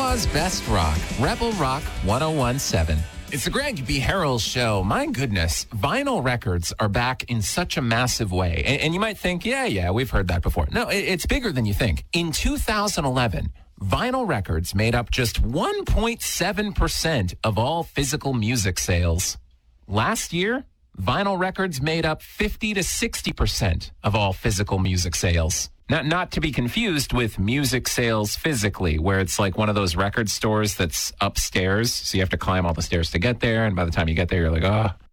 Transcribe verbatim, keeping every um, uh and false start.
Utah's best rock, Rebel Rock one oh one point seven. It's the Greg B. Harrell Show. My goodness, vinyl records are back in such a massive way. And, and you might think, yeah, yeah, we've heard that before. No, it, it's bigger than you think. In two thousand eleven, vinyl records made up just one point seven percent of all physical music sales. Last year, vinyl records made up fifty to sixty percent of all physical music sales. Not, not to be confused with music sales physically, where it's like one of those record stores that's upstairs, so you have to climb all the stairs to get there, and by the time you get there, you're like, oh,